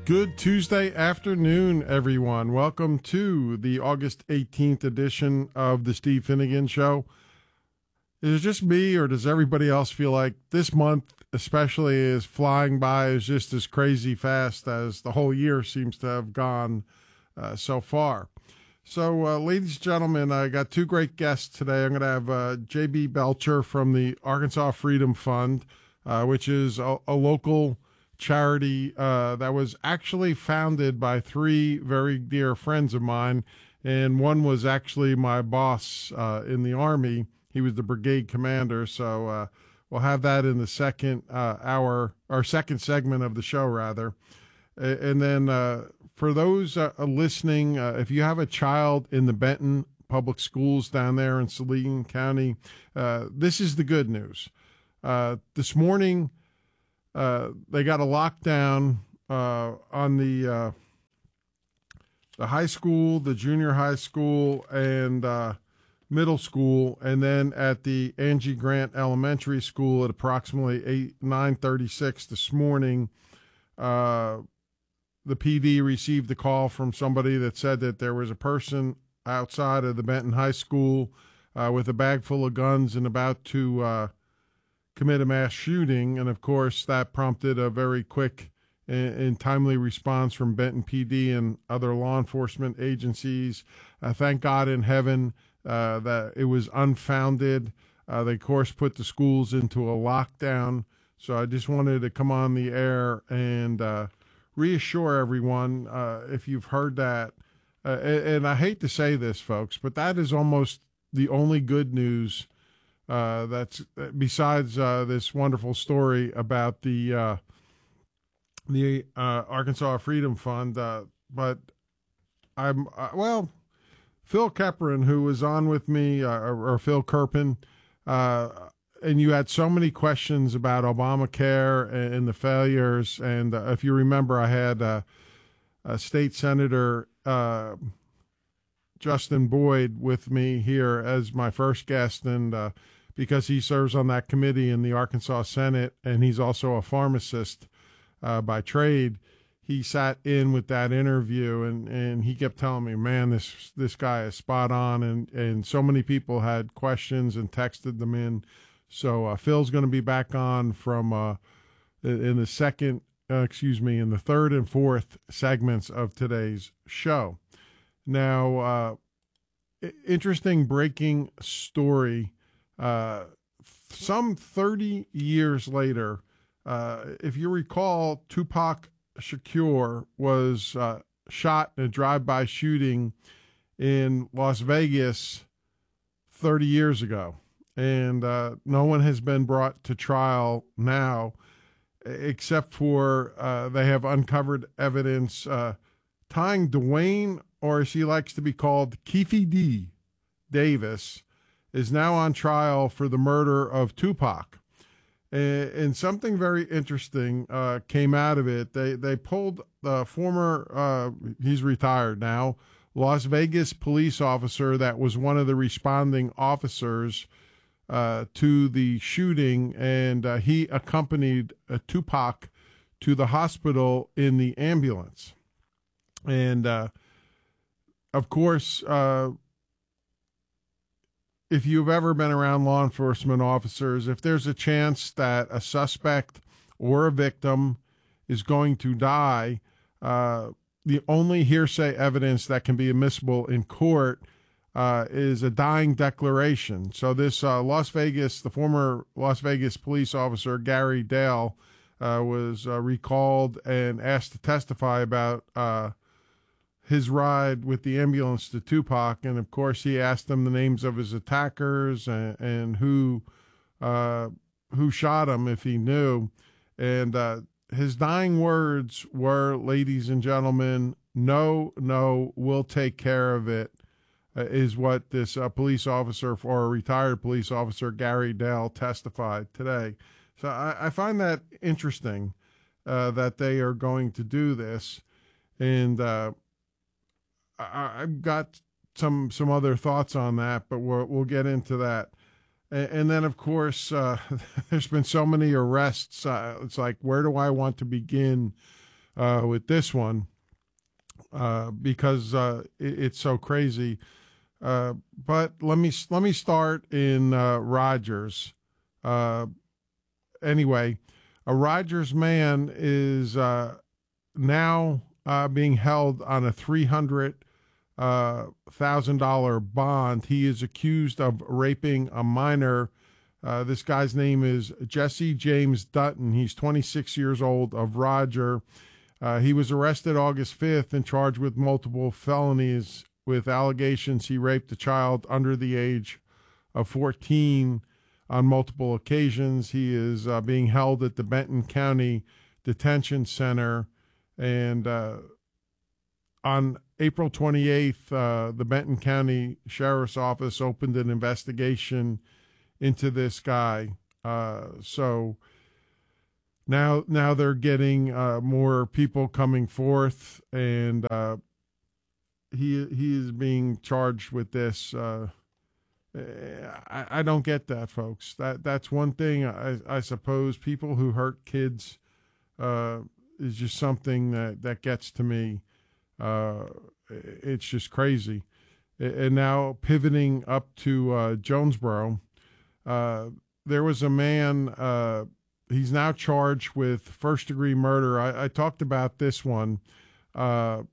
Good Tuesday afternoon, everyone. Welcome to the August 18th edition of the Steve Finnegan Show. Is it just me, or does everybody else feel like this month especially is flying by, is just as crazy fast as the whole year seems to have gone so far? So, ladies and gentlemen, I got two great guests today. I'm going to have J.B. Belcher from the Arkansas Freedom Fund, which is a local charity that was actually founded by three very dear friends of mine, and one was actually my boss in the Army. He was the brigade commander, so we'll have that in the second hour, or second segment of the show, rather. And then for those listening, if you have a child in the Benton Public Schools down there in Saline County, this is the good news. This morning, they got a lockdown on the high school, the junior high school, and middle school, and then at the Angie Grant Elementary School at approximately 9:36 this morning. The PD received a call from somebody that said that there was a person outside of the Benton High School with a bag full of guns and about to commit a mass shooting, and of course that prompted a very quick and timely response from Benton PD and other law enforcement agencies. Thank God in heaven that it was unfounded. They of course put the schools into a lockdown. So I just wanted to come on the air and reassure everyone, if you've heard that, and I hate to say this, folks, but that is almost the only good news that's besides this wonderful story about the Arkansas Freedom Fund. But I'm Phil Kepperin, who was on with me, or Phil Kerpen, and you had so many questions about Obamacare and the failures. And if you remember, I had a state senator, Justin Boyd, with me here as my first guest, and because he serves on that committee in the Arkansas Senate, and he's also a pharmacist by trade, he sat in with that interview, and he kept telling me, man, this guy is spot on, and so many people had questions and texted them in. So Phil's going to be back on from in the third and fourth segments of today's show. Now, interesting breaking story. Some 30 years later, if you recall, Tupac Shakur was shot in a drive-by shooting in Las Vegas 30 years ago. And no one has been brought to trial now, except for they have uncovered evidence tying Dwayne, or as he likes to be called, Keefe D. Davis, is now on trial for the murder of Tupac. And something very interesting came out of it. They pulled the former, he's retired now, Las Vegas police officer that was one of the responding officers to the shooting, and he accompanied Tupac to the hospital in the ambulance. And of course, if you've ever been around law enforcement officers, if there's a chance that a suspect or a victim is going to die, the only hearsay evidence that can be admissible in court is a dying declaration. So this the former Las Vegas police officer, Gary Dale, was recalled and asked to testify about his ride with the ambulance to Tupac. And of course, he asked them the names of his attackers and who shot him, if he knew. And his dying words were, ladies and gentlemen, no, we'll take care of it, is what this police officer, or a retired police officer, Gary Dale, testified today. So I find that interesting that they are going to do this. And I've got some other thoughts on that, but we'll get into that. And then, of course, there's been so many arrests. It's like, where do I want to begin with this one because it's so crazy. But let me start in Rogers. Anyway, a Rogers man is now being held on a $300,000 bond. He is accused of raping a minor. This guy's name is Jesse James Dutton. He's 26 years old, of Roger. He was arrested August 5th and charged with multiple felonies with allegations he raped a child under the age of 14 on multiple occasions. He is being held at the Benton County Detention Center. And on April 28th, the Benton County Sheriff's Office opened an investigation into this guy. So now they're getting more people coming forth, and he is being charged with this. I don't get that, folks. That's one thing. I suppose people who hurt kids is just something that gets to me. It's just crazy. And now pivoting up to Jonesboro, there was a man. He's now charged with first-degree murder. I talked about this one. And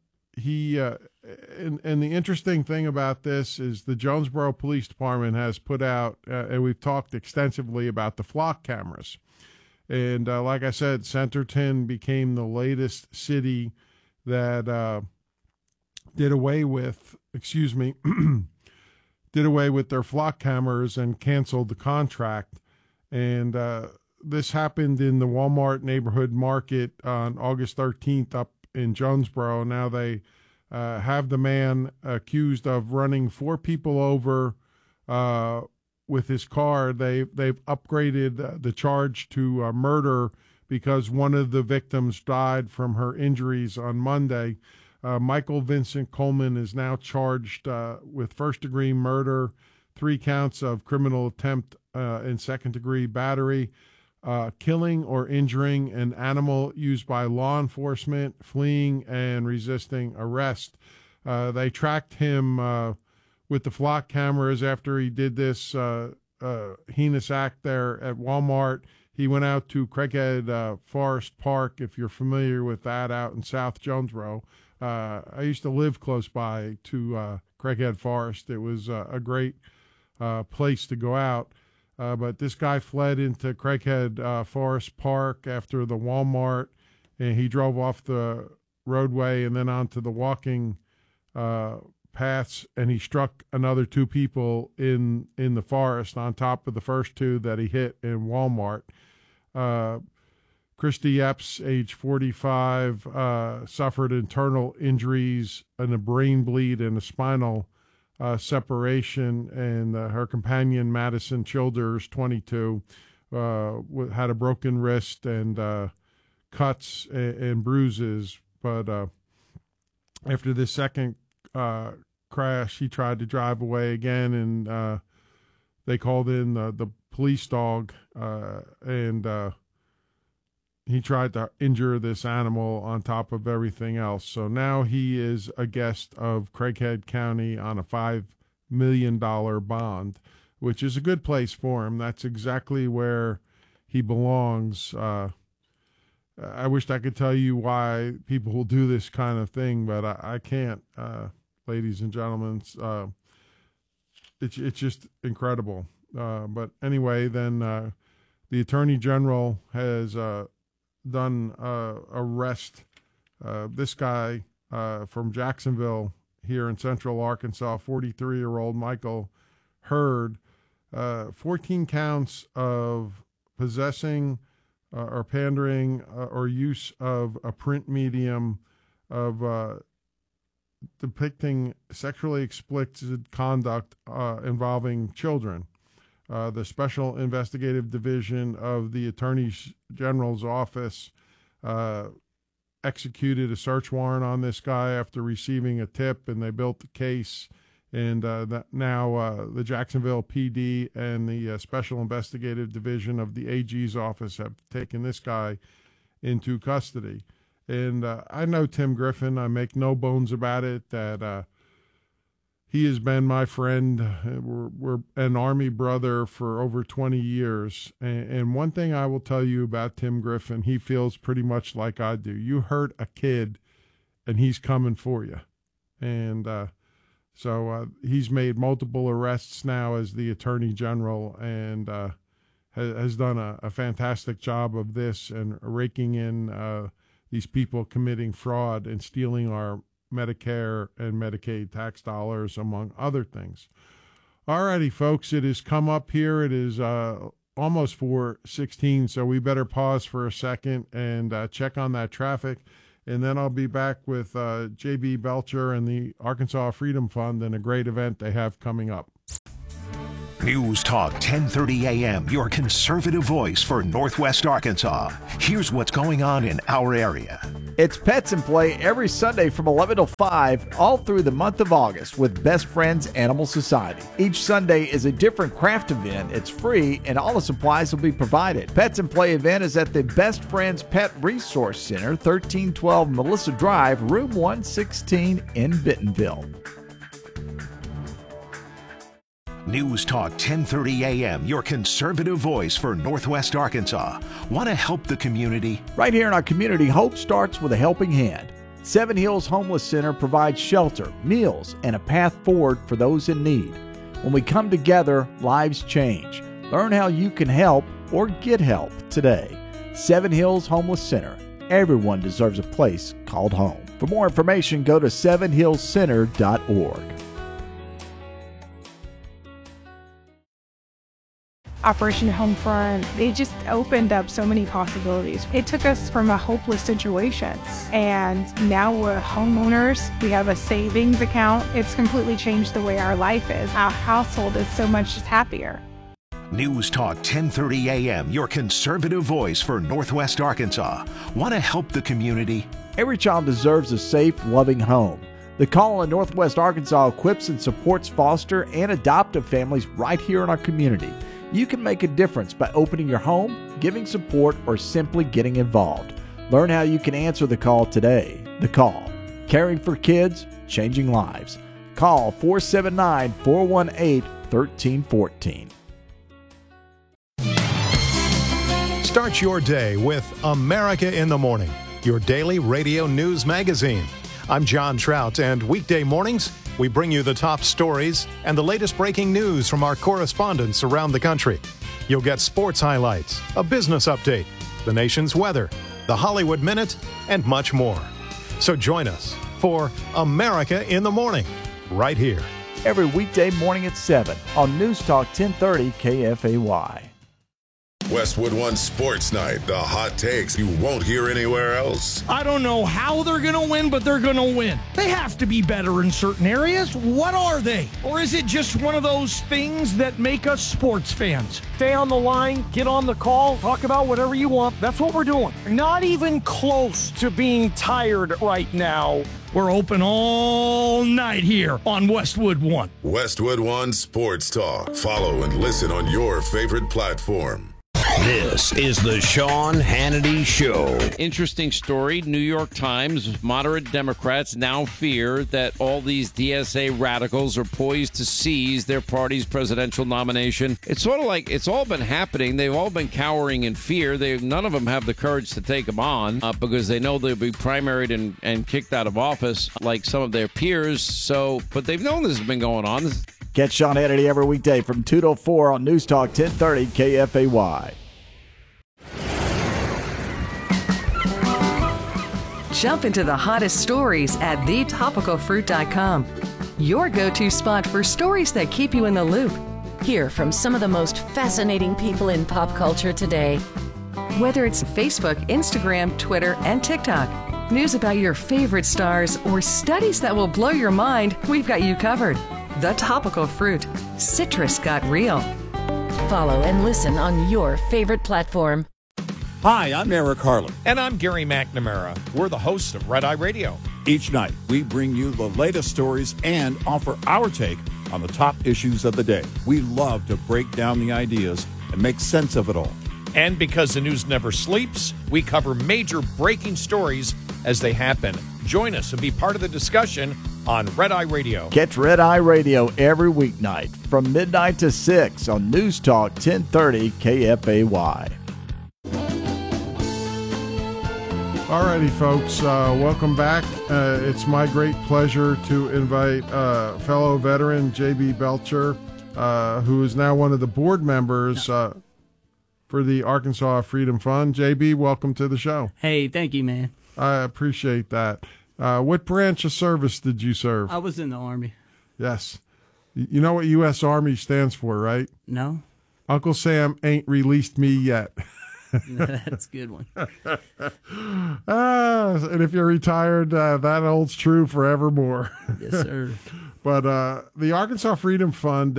the interesting thing about this is the Jonesboro Police Department has put out, and we've talked extensively about the flock cameras. And like I said, Centerton became the latest city that did away with their flock cameras and canceled the contract. And this happened in the Walmart neighborhood market on August 13th up in Jonesboro. Now they have the man accused of running 4 people over with his car. They've upgraded the charge to murder because one of the victims died from her injuries on Monday. Michael Vincent Coleman is now charged with first-degree murder, 3 counts of criminal attempt and second-degree battery, killing or injuring an animal used by law enforcement, fleeing and resisting arrest. They tracked him with the flock cameras after he did this heinous act there at Walmart. He went out to Craighead Forest Park, if you're familiar with that, out in South Jonesboro. I used to live close by to Craighead Forest. It was a great place to go out. But this guy fled into Craighead Forest Park after the Walmart, and he drove off the roadway and then onto the walking paths, and he struck another 2 people in the forest on top of the first 2 that he hit in Walmart. Christy Epps, age 45, suffered internal injuries and a brain bleed and a spinal separation, and her companion, Madison Childers, 22, had a broken wrist and cuts and bruises. But after the second crash, he tried to drive away again, and they called in the police dog, and he tried to injure this animal on top of everything else. So now he is a guest of Craighead County on a $5 million bond, which is a good place for him. That's exactly where he belongs. I wished I could tell you why people will do this kind of thing, but I can't, ladies and gentlemen. It's just incredible. But anyway, then the Attorney General has done arrest this guy from Jacksonville here in Central Arkansas, 43-year-old Michael Hurd, 14 counts of possessing or pandering or use of a print medium of depicting sexually explicit conduct involving children. The Special Investigative Division of the Attorney General's Office executed a search warrant on this guy after receiving a tip, and they built the case. And now the Jacksonville PD and the Special Investigative Division of the AG's office have taken this guy into custody. And I know Tim Griffin. I make no bones about it that he has been my friend. We're an Army brother for over 20 years. And one thing I will tell you about Tim Griffin, he feels pretty much like I do. You hurt a kid, and he's coming for you. And so he's made multiple arrests now as the Attorney General, and has done a fantastic job of this and raking in these people committing fraud and stealing our Medicare and Medicaid tax dollars, among other things. All righty, folks, it has come up here. It is almost 4:16, so we better pause for a second and check on that traffic. And then I'll be back with J.B. Belcher and the Arkansas Freedom Fund and a great event they have coming up. News Talk 1030 AM, your conservative voice for Northwest Arkansas. Here's what's going on in our area. It's Pets in Play every Sunday from 11 to 5, all through the month of August with Best Friends Animal Society. Each Sunday is a different craft event. It's free, and all the supplies will be provided. Pets in Play event is at the Best Friends Pet Resource Center, 1312 Melissa Drive, room 116 in Bentonville. News Talk 1030 AM, your conservative voice for Northwest Arkansas. Want to help the community? Right here in our community, hope starts with a helping hand. Seven Hills Homeless Center provides shelter, meals, and a path forward for those in need. When we come together, lives change. Learn how you can help or get help today. Seven Hills Homeless Center. Everyone deserves a place called home. For more information, go to sevenhillscenter.org. Operation Homefront, they just opened up so many possibilities. It took us from a hopeless situation, and now we're homeowners. We have a savings account. It's completely changed the way our life is. Our household is so much happier. News Talk 1030 AM, your conservative voice for Northwest Arkansas. Want to help the community? Every child deserves a safe, loving home. The Call in Northwest Arkansas equips and supports foster and adoptive families right here in our community. You can make a difference by opening your home, giving support, or simply getting involved. Learn how you can answer the call today. The Call. Caring for kids, changing lives. Call 479-418-1314. Start your day with America in the Morning, your daily radio news magazine. I'm John Trout, and weekday mornings, we bring you the top stories and the latest breaking news from our correspondents around the country. You'll get sports highlights, a business update, the nation's weather, the Hollywood Minute, and much more. So join us for America in the Morning, right here. Every weekday morning at 7 on News Talk 1030 KFAY. Westwood One Sports Night, the hot takes you won't hear anywhere else. I don't know how they're going to win, but they're going to win. They have to be better in certain areas. What are they? Or is it just one of those things that make us sports fans? Stay on the line, get on the call, talk about whatever you want. That's what we're doing. Not even close to being tired right now. We're open all night here on Westwood One. Westwood One Sports Talk. Follow and listen on your favorite platform. This is the Sean Hannity Show. Interesting story. New York Times, moderate Democrats now fear that all these DSA radicals are poised to seize their party's presidential nomination. It's sort of like it's all been happening. They've all been cowering in fear. None of them have the courage to take them on because they know they'll be primaried and kicked out of office like some of their peers. But they've known this has been going on. Catch Sean Hannity every weekday from 2 to 4 on News Talk 1030 KFAY. Jump into the hottest stories at thetopicalfruit.com. Your go-to spot for stories that keep you in the loop. Hear from some of the most fascinating people in pop culture today. Whether it's Facebook, Instagram, Twitter, and TikTok, news about your favorite stars, or studies that will blow your mind, we've got you covered. The Topical Fruit. Citrus got real. Follow and listen on your favorite platform. Hi, I'm Eric Harlan. And I'm Gary McNamara. We're the hosts of Red Eye Radio. Each night, we bring you the latest stories and offer our take on the top issues of the day. We love to break down the ideas and make sense of it all. And because the news never sleeps, we cover major breaking stories as they happen. Join us and be part of the discussion on Red Eye Radio. Catch Red Eye Radio every weeknight from midnight to 6 on News Talk 1030 KFAY. Alrighty, folks, welcome back. It's my great pleasure to invite fellow veteran J.B. Belcher, who is now one of the board members for the Arkansas Freedom Fund. J.B., welcome to the show. Hey, thank you, man. I appreciate that. What branch of service did you serve? I was in the Army. Yes. You know what U.S. Army stands for, right? No. Uncle Sam ain't released me yet. That's a good one. And if you're retired, that holds true forevermore. Yes, sir. But the Arkansas Freedom Fund,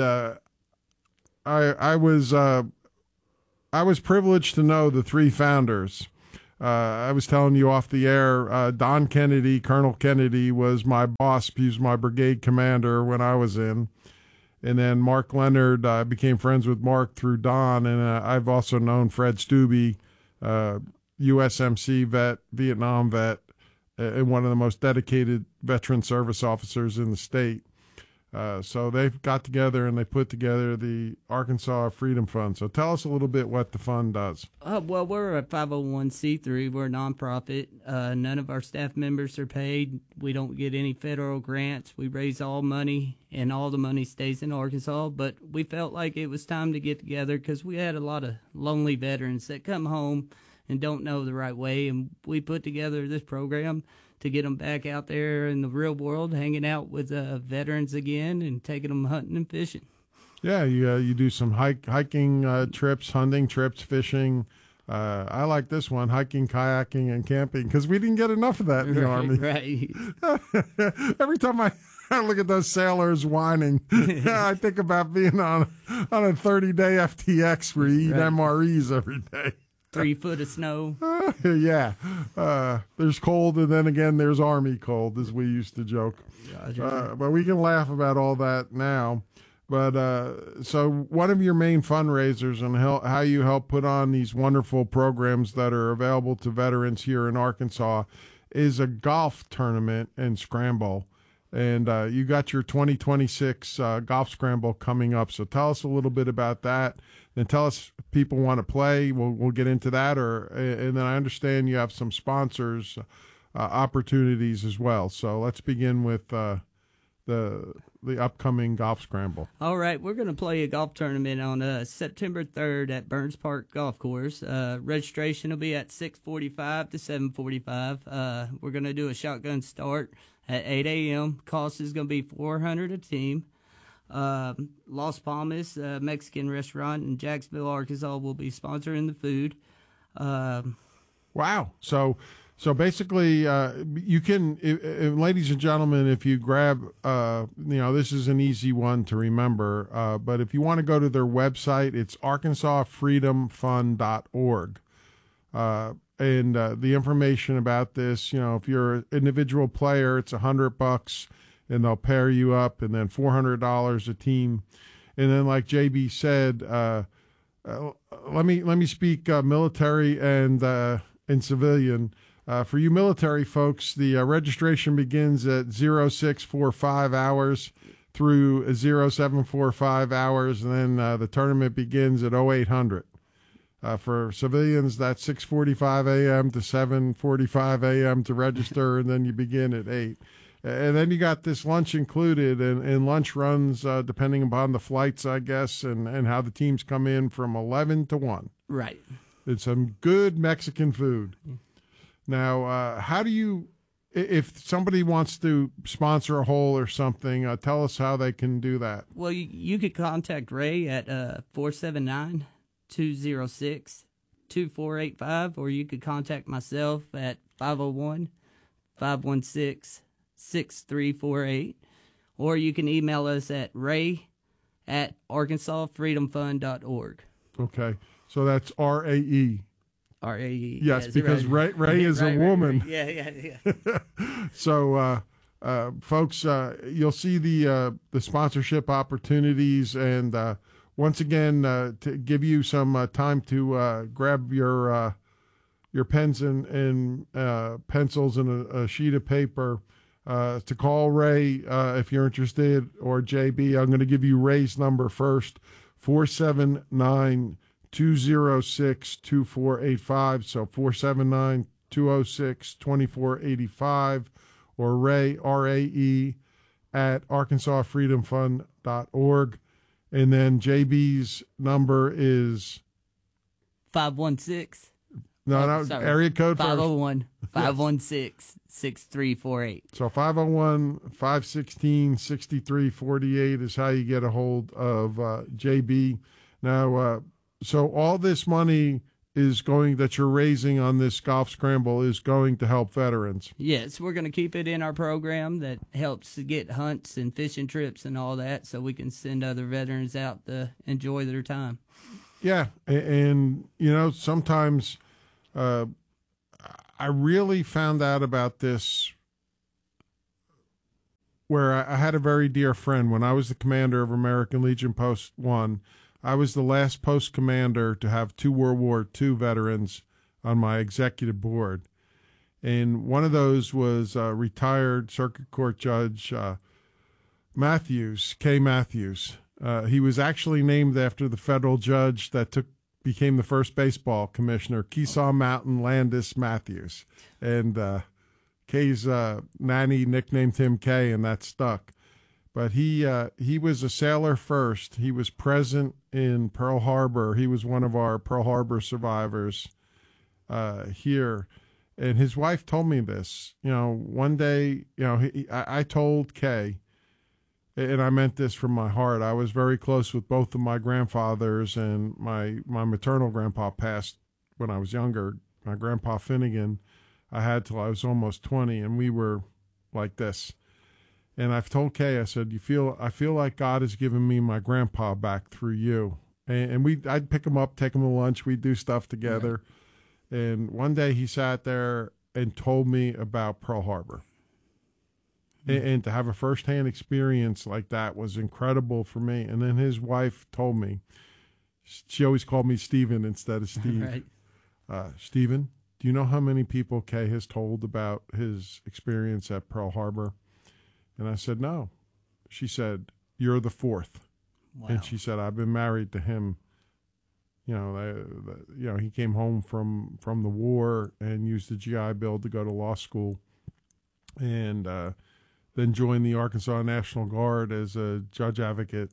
I was privileged to know the three founders. I was telling you off the air, Don Kennedy, Colonel Kennedy, was my boss. He was my brigade commander when I was in. And then Mark Leonard, I became friends with Mark through Don. And I've also known Fred Stubbe, USMC vet, Vietnam vet, and one of the most dedicated veteran service officers in the state. So they've got together and they put together the Arkansas Freedom Fund. So tell us a little bit what the fund does. Well, we're a 501c3. We're a nonprofit. None of our staff members are paid. We don't get any federal grants. We raise all money, and all the money stays in Arkansas. But we felt like it was time to get together because we had a lot of lonely veterans that come home and don't know the right way. And we put together this program to get them back out there in the real world, hanging out with veterans again and taking them hunting and fishing. Yeah, you do some hiking trips, hunting trips, fishing. I like this one, hiking, kayaking, and camping, because we didn't get enough of that in the Army. Right. Every time I look at those sailors whining, I think about being on a 30-day FTX where you eat MREs every day. 3 foot of snow. Yeah. There's cold, and then again, there's Army cold, as we used to joke. But we can laugh about all that now. But so one of your main fundraisers and how you help put on these wonderful programs that are available to veterans here in Arkansas is a golf tournament and scramble. And you got your 2026 golf scramble coming up. So tell us a little bit about that. And tell us if people want to play. We'll get into that. And then I understand you have some sponsors opportunities as well. So let's begin with the upcoming golf scramble. All right, we're going to play a golf tournament on September 3rd at Burns Park Golf Course. Registration will be at 6:45 to 7:45. We're going to do a shotgun start at 8 a.m. Cost is going to be $400 a team. Las Palmas Mexican restaurant in Jacksonville, Arkansas will be sponsoring the food. Wow. So basically, you can, ladies and gentlemen, if you grab, this is an easy one to remember, but if you want to go to their website, it's arkansasfreedomfund.org. And the information about this, if you're an individual player, it's $100 and they'll pair you up, and then $400 a team. And then, like JB said, let me speak military and civilian. For you military folks, the registration begins at 0645 hours through 0745 hours, and then the tournament begins at 0800. For civilians, that's 6:45 a.m. to 7:45 a.m. to register, and then you begin at 8. And then you got this lunch included, and lunch runs, depending upon the flights, I guess, and how the teams come in, from 11 to 1. Right. It's some good Mexican food. Now, how do you, if somebody wants to sponsor a hole or something, tell us how they can do that. Well, you could contact Ray at 479-206-2485, or you could contact myself at 501-516-6348, or you can email us at ray@arkansasfreedomfund.org. Okay, so that's RAE. RAE. Yes, because Ray is a woman. Yeah. So, folks, you'll see the sponsorship opportunities, and once again, to give you some time to grab your your pens and pencils and a sheet of paper to call Ray if you're interested, or JB. I'm going to give you Ray's number first, 479-206-2485. So 479-206-2485, or Ray, R-A-E, at arkansasfreedomfund.org. And then JB's number is 516. Area code 501-516-6348. So 501-516-6348 is how you get a hold of JB. Now, so all this money that you're raising on this golf scramble is going to help veterans. Yes, we're going to keep it in our program that helps to get hunts and fishing trips and all that, so we can send other veterans out to enjoy their time. Yeah, and sometimes I really found out about this where I had a very dear friend. When I was the commander of American Legion Post 1, I was the last post commander to have 2 World War II veterans on my executive board. And one of those was retired Circuit Court Judge Matthews, K. Matthews. He was actually named after the federal judge that became the first baseball commissioner, Keesaw Mountain Landis Matthews. And Kay's nanny nicknamed him Kay, and that stuck. But he was a sailor first. He was present in Pearl Harbor. He was one of our Pearl Harbor survivors here. And his wife told me this. One day, I told Kay, and I meant this from my heart, I was very close with both of my grandfathers, and my maternal grandpa passed when I was younger. My grandpa Finnegan, I had till I was almost 20, and we were like this. And I've told Kay, I said, I feel like God has given me my grandpa back through you. And I'd pick him up, take him to lunch, we'd do stuff together. Yeah. And one day he sat there and told me about Pearl Harbor. And to have a firsthand experience like that was incredible for me. And then his wife told me, she always called me Stephen instead of Steve. Right. Stephen, do you know how many people Kay has told about his experience at Pearl Harbor? And I said, no. She said, you're the 4th. Wow. And she said, I've been married to him. He came home from the war and used the GI Bill to go to law school, and then joined the Arkansas National Guard as a judge advocate.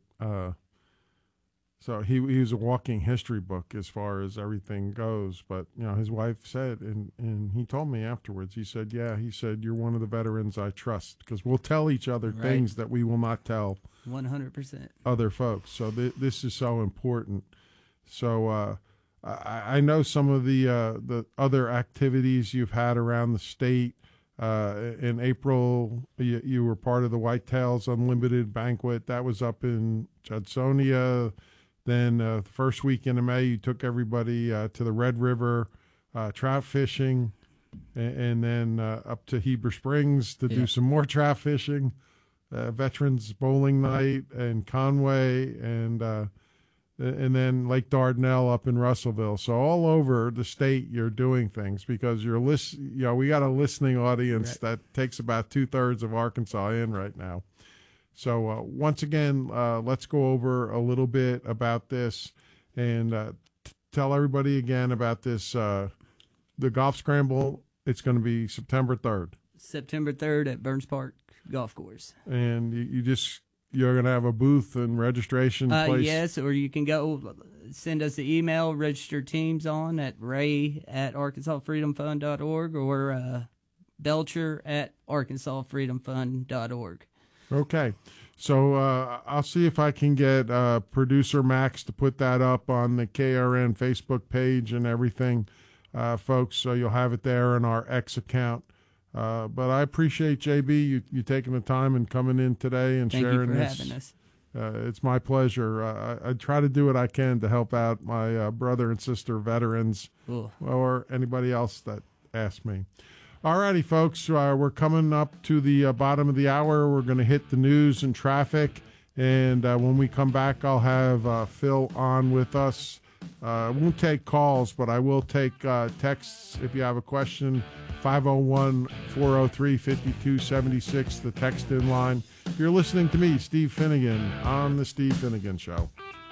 So he was a walking history book as far as everything goes. But, his wife said, and he told me afterwards, he said, you're one of the veterans I trust, because we'll tell each other things that we will not tell 100% other folks. So this is so important. So I know some of the other activities you've had around the state. In April, you were part of the Whitetails Unlimited Banquet. That was up in Judsonia. Then the first weekend of May, you took everybody to the Red River trout fishing, and then up to Heber Springs to do some more trout fishing. Veterans Bowling Night and Conway, and then Lake Dardanelle up in Russellville. So all over the state, you're doing things because we got a listening audience that takes about 2/3 of Arkansas in right now. So once again, let's go over a little bit about this and tell everybody again about this, the golf scramble. It's going to be September 3rd. September 3rd at Burns Park Golf Course. And you're going to have a booth and registration place? Yes, or you can go send us an email, register teams on at ray@arkansasfreedomfund.org or belcher@arkansasfreedomfund.org. Okay. So I'll see if I can get producer Max to put that up on the KRN Facebook page and everything, folks, so you'll have it there in our X account. But I appreciate, JB, you taking the time and coming in today and sharing this. Thank you for having us. It's my pleasure. I try to do what I can to help out my brother and sister veterans or anybody else that asks me. All righty, folks, we're coming up to the bottom of the hour. We're going to hit the news and traffic, and when we come back, I'll have Phil on with us I won't take calls, but I will take texts if you have a question. 501-403-5276, the text-in line. You're listening to me, Steve Finnegan, on The Steve Finnegan Show.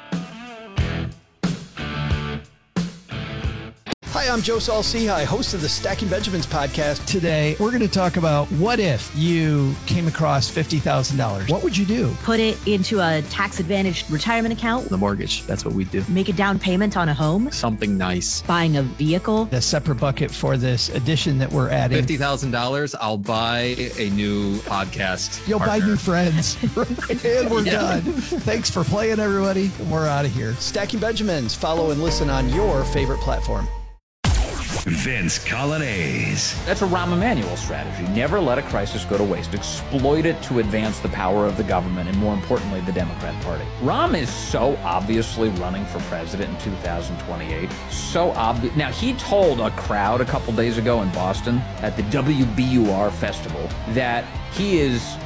Hi, I'm Joe Saul-Sehy, host of the Stacking Benjamins podcast. Today, we're going to talk about what if you came across $50,000? What would you do? Put it into a tax-advantaged retirement account. The mortgage, that's what we do. Make a down payment on a home. Something nice. Buying a vehicle. A separate bucket for this addition that we're adding. $50,000, I'll buy a new podcast. You'll buy new friends. And we're done. Thanks for playing, everybody. We're out of here. Stacking Benjamins. Follow and listen on your favorite platform. Vince Coglianese. That's a Rahm Emanuel strategy. Never let a crisis go to waste. Exploit it to advance the power of the government and, more importantly, the Democrat Party. Rahm is so obviously running for president in 2028. So obvious. Now, he told a crowd a couple days ago in Boston at the WBUR festival that he is